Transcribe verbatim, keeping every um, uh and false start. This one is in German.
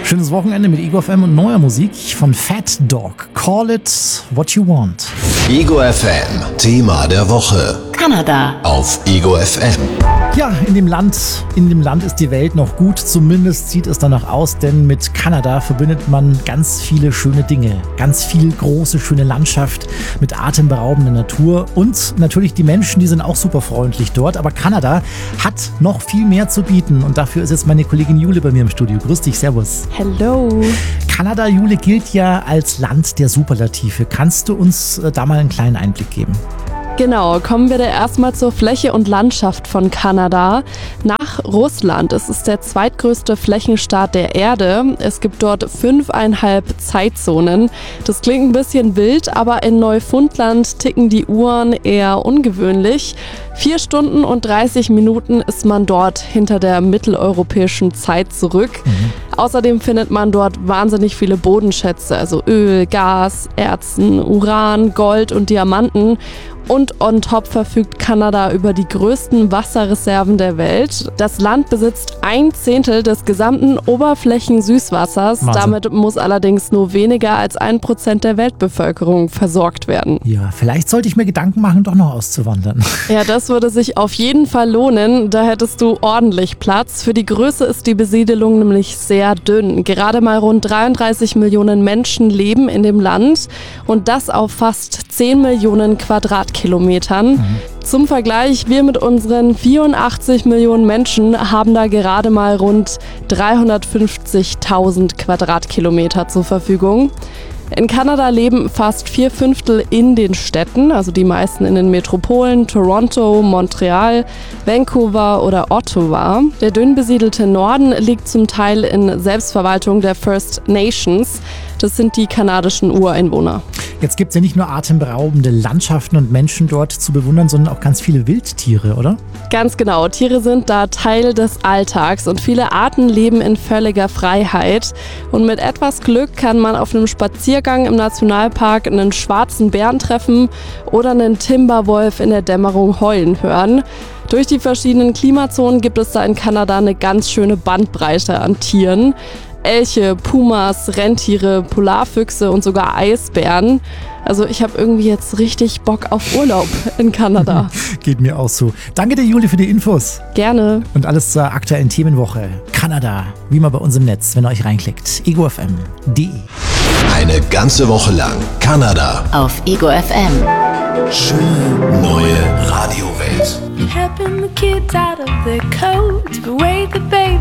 Schönes Wochenende mit Ego F M und neuer Musik von Fat Dog. Call it what you want. Ego F M, Thema der Woche. Kanada. Auf Ego F M. Ja, in dem Land, in dem Land ist die Welt noch gut. Zumindest sieht es danach aus, denn mit Kanada verbindet man ganz viele schöne Dinge. Ganz viel große, schöne Landschaft mit atemberaubender Natur und natürlich die Menschen, die sind auch super freundlich dort. Aber Kanada hat noch viel mehr zu bieten und dafür ist jetzt meine Kollegin Jule bei mir im Studio. Grüß dich, servus. Hello. Kanada, Jule, gilt ja als Land der Superlative. Kannst du uns äh, da mal einen kleinen Einblick geben? Genau, kommen wir da erstmal zur Fläche und Landschaft von Kanada. Nach Russland ist es der zweitgrößte Flächenstaat der Erde. Es gibt dort fünfeinhalb Zeitzonen. Das klingt ein bisschen wild, aber in Neufundland ticken die Uhren eher ungewöhnlich. Vier Stunden und dreißig Minuten ist man dort hinter der mitteleuropäischen Zeit zurück. Mhm. Außerdem findet man dort wahnsinnig viele Bodenschätze, also Öl, Gas, Erzen, Uran, Gold und Diamanten. Und on top verfügt Kanada über die größten Wasserreserven der Welt. Das Land besitzt ein Zehntel des gesamten Oberflächensüßwassers. Wahnsinn. Damit muss allerdings nur weniger als ein Prozent der Weltbevölkerung versorgt werden. Ja, vielleicht sollte ich mir Gedanken machen, doch noch auszuwandern. Ja, das würde sich auf jeden Fall lohnen. Da hättest du ordentlich Platz. Für die Größe ist die Besiedelung nämlich sehr dünn. Gerade mal rund dreiunddreißig Millionen Menschen leben in dem Land und das auf fast zehn Millionen Quadratkilometern. Mhm. Zum Vergleich, wir mit unseren vierundachtzig Millionen Menschen haben da gerade mal rund dreihundertfünfzigtausend Quadratkilometer zur Verfügung. In Kanada leben fast vier Fünftel in den Städten, also die meisten in den Metropolen Toronto, Montreal, Vancouver oder Ottawa. Der dünn besiedelte Norden liegt zum Teil in Selbstverwaltung der First Nations. Das sind die kanadischen Ureinwohner. Jetzt gibt es ja nicht nur atemberaubende Landschaften und Menschen dort zu bewundern, sondern auch ganz viele Wildtiere, oder? Ganz genau. Tiere sind da Teil des Alltags und viele Arten leben in völliger Freiheit. Und mit etwas Glück kann man auf einem Spaziergang im Nationalpark einen schwarzen Bären treffen oder einen Timberwolf in der Dämmerung heulen hören. Durch die verschiedenen Klimazonen gibt es da in Kanada eine ganz schöne Bandbreite an Tieren. Elche, Pumas, Rentiere, Polarfüchse und sogar Eisbären. Also ich habe irgendwie jetzt richtig Bock auf Urlaub in Kanada. Geht mir auch so. Danke dir, Juli, für die Infos. Gerne. Und alles zur aktuellen Themenwoche. Kanada, wie immer bei uns im Netz, wenn ihr euch reinklickt. ego f m punkt d e. Eine ganze Woche lang Kanada. Auf Ego F M. Schöne neue Radiowelt. Helping the kids out of their coats, but wait the baby.